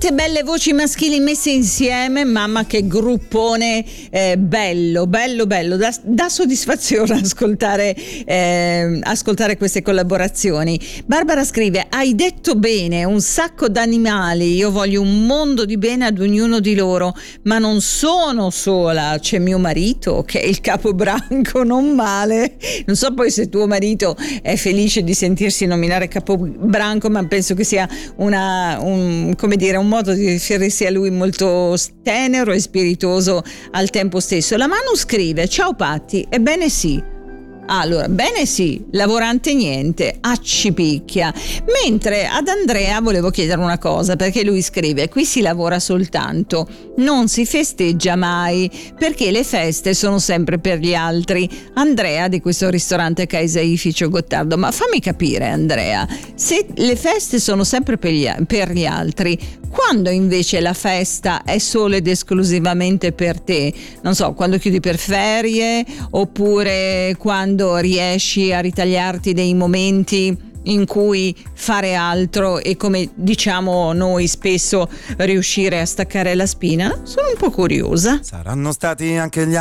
Tante belle voci maschili messe insieme, mamma che gruppone, bello, dà soddisfazione ascoltare queste collaborazioni. Barbara scrive: hai detto bene, un sacco d'animali, io voglio un mondo di bene ad ognuno di loro, ma non sono sola, c'è mio marito che è il capobranco, non male. Non so poi se tuo marito è felice di sentirsi nominare capobranco, ma penso che sia un modo di riferirsi a lui molto tenero e spiritoso al tempo stesso. La Manu scrive: ciao Patti, ebbene sì. Allora, bene sì, lavorante niente, accipicchia. Mentre ad Andrea volevo chiedere una cosa, perché lui scrive: qui si lavora soltanto, non si festeggia mai, perché le feste sono sempre per gli altri. Andrea di questo ristorante Caseificio Gottardo, ma fammi capire Andrea, se le feste sono sempre per gli altri, quando invece la festa è solo ed esclusivamente per te? Non so, quando chiudi per ferie, oppure quando riesci a ritagliarti dei momenti in cui fare altro e, come diciamo noi spesso, riuscire a staccare la spina? Sono un po' curiosa. Saranno stati anche gli